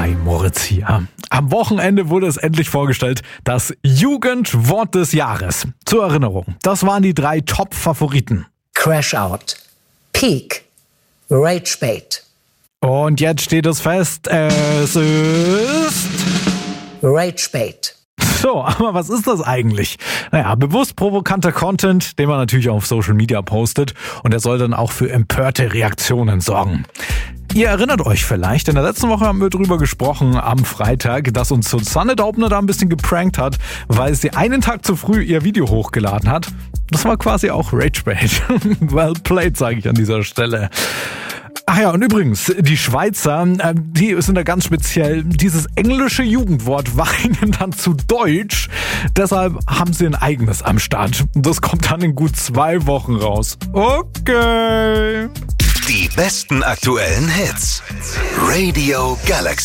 Hi, Moritz hier. Am Wochenende wurde es endlich vorgestellt, das Jugendwort des Jahres. Zur Erinnerung, das waren die 3 Top-Favoriten. Crash-Out, Peak, Ragebait. Und jetzt steht es fest, es ist... Ragebait. So, aber was ist das eigentlich? Naja, bewusst provokanter Content, den man natürlich auf Social Media postet, und der soll dann auch für empörte Reaktionen sorgen. Ihr erinnert euch vielleicht, in der letzten Woche haben wir drüber gesprochen, am Freitag, dass uns Susanne Daubner da ein bisschen geprankt hat, weil sie einen Tag zu früh ihr Video hochgeladen hat. Das war quasi auch Ragebait. Well played, sage ich an dieser Stelle. Ach ja, und übrigens, die Schweizer, die sind da ganz speziell. Dieses englische Jugendwort war ihnen dann zu deutsch. Deshalb haben sie ein eigenes am Start. Das kommt dann in gut 2 Wochen raus. Okay. Die besten aktuellen Hits. Radio Galaxy.